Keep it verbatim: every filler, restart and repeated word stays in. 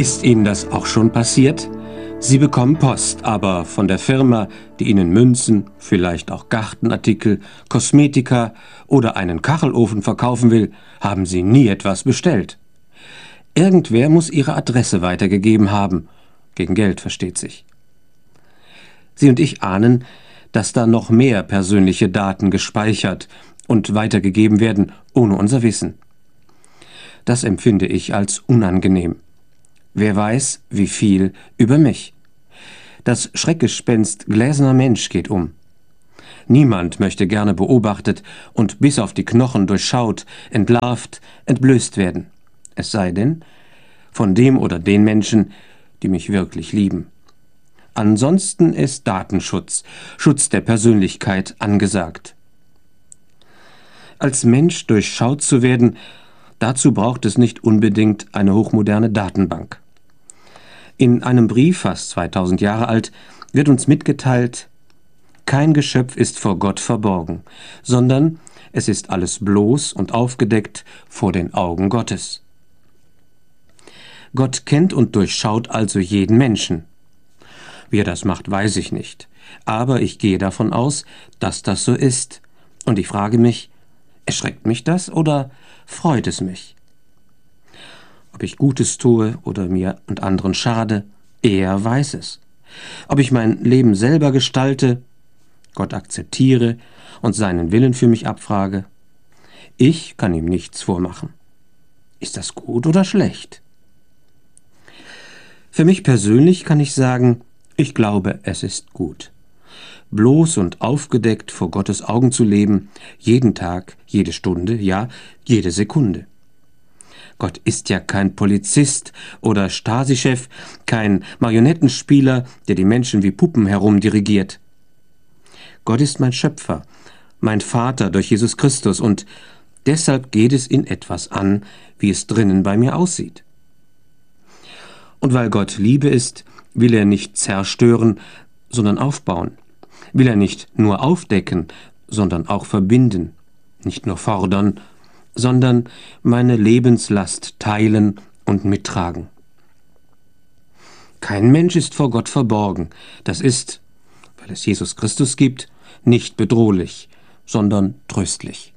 Ist Ihnen das auch schon passiert? Sie bekommen Post, aber von der Firma, die Ihnen Münzen, vielleicht auch Gartenartikel, Kosmetika oder einen Kachelofen verkaufen will, haben Sie nie etwas bestellt. Irgendwer muss Ihre Adresse weitergegeben haben. Gegen Geld, versteht sich. Sie und ich ahnen, dass da noch mehr persönliche Daten gespeichert und weitergegeben werden, ohne unser Wissen. Das empfinde ich als unangenehm. Wer weiß, wie viel über mich. Das Schreckgespenst gläserner Mensch geht um. Niemand möchte gerne beobachtet und bis auf die Knochen durchschaut, entlarvt, entblößt werden. Es sei denn, von dem oder den Menschen, die mich wirklich lieben. Ansonsten ist Datenschutz, Schutz der Persönlichkeit angesagt. Als Mensch durchschaut zu werden, dazu braucht es nicht unbedingt eine hochmoderne Datenbank. In einem Brief, fast zweitausend Jahre alt, wird uns mitgeteilt: Kein Geschöpf ist vor Gott verborgen, sondern es ist alles bloß und aufgedeckt vor den Augen Gottes. Gott kennt und durchschaut also jeden Menschen. Wie er das macht, weiß ich nicht, aber ich gehe davon aus, dass das so ist. Und ich frage mich, erschreckt mich das oder freut es mich? Ob ich Gutes tue oder mir und anderen schade, er weiß es. Ob ich mein Leben selber gestalte, Gott akzeptiere und seinen Willen für mich abfrage, ich kann ihm nichts vormachen. Ist das gut oder schlecht? Für mich persönlich kann ich sagen, ich glaube, es ist gut. Bloß und aufgedeckt vor Gottes Augen zu leben, jeden Tag, jede Stunde, ja, jede Sekunde. Gott ist ja kein Polizist oder Stasi-Chef, kein Marionettenspieler, der die Menschen wie Puppen herumdirigiert. Gott ist mein Schöpfer, mein Vater durch Jesus Christus, und deshalb geht es ihn etwas an, wie es drinnen bei mir aussieht. Und weil Gott Liebe ist, will er nicht zerstören, sondern aufbauen. Will er nicht nur aufdecken, sondern auch verbinden, nicht nur fordern, sondern meine Lebenslast teilen und mittragen. Kein Mensch ist vor Gott verborgen. Das ist, weil es Jesus Christus gibt, nicht bedrohlich, sondern tröstlich.